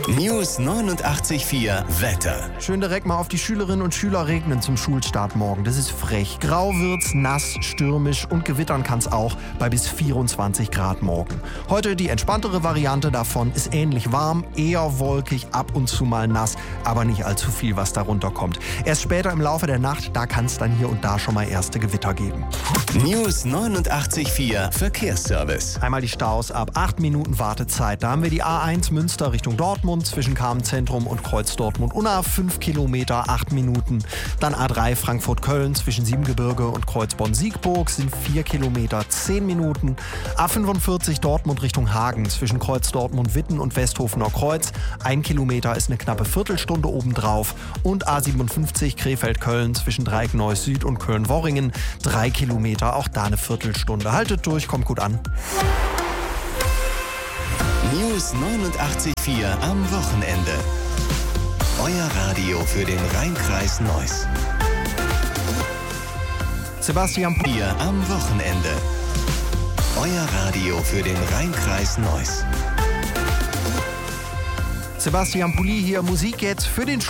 News 89.4 Wetter. Schön direkt mal auf die Schülerinnen und Schüler regnen zum Schulstart morgen. Das ist frech. Grau wird's, nass, stürmisch und gewittern kann's auch bei bis 24 Grad morgen. Heute die entspanntere Variante davon, ist ähnlich warm, eher wolkig, ab und zu mal nass, aber nicht allzu viel, was darunter kommt. Erst später im Laufe der Nacht, da kann's dann hier und da schon mal erste Gewitter geben. News 89.4 Verkehrsservice. Einmal die Staus ab 8 Minuten Wartezeit. Da haben wir die A1 Münster Richtung Dortmund zwischen Carmen-Zentrum und Kreuz Dortmund-Unna 5 Kilometer, 8 Minuten. Dann A3 Frankfurt-Köln zwischen Siebengebirge und Kreuz Bonn-Siegburg sind 4 Kilometer, 10 Minuten. A45 Dortmund Richtung Hagen zwischen Kreuz Dortmund-Witten und Westhofener Kreuz. 1 Kilometer ist eine knappe Viertelstunde obendrauf. Und A57 Krefeld-Köln zwischen Dreieckneuss Süd und Köln-Worringen 3 Kilometer, auch da eine Viertelstunde. Haltet durch, kommt gut an. News 89.4 am Wochenende. Euer Radio für den Rhein-Kreis Neuss. Sebastian Hier am Wochenende. Euer Radio für den Rhein-Kreis Neuss. Sebastian Pulli hier, Musik jetzt für den